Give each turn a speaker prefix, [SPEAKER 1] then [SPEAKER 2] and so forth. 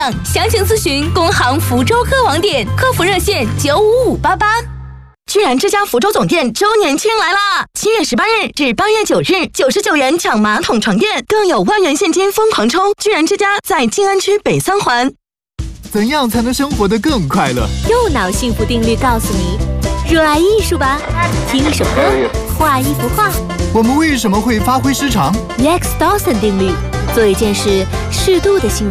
[SPEAKER 1] 详情咨询工行福州客网点客服热线95588。
[SPEAKER 2] 居然之家福州总店周年庆来啦！7月18日至8月9日，99元抢马桶床垫，更有万元现金疯狂抽！居然之家在静安区北3环。
[SPEAKER 3] 怎样才能生活得更快乐？
[SPEAKER 4] 右脑幸福定律告诉你：热爱艺术吧，听一首歌，画一幅画。
[SPEAKER 3] 我们为什么会发挥失常？
[SPEAKER 4] Rex Dawson 定律，做一件事适度的幸福。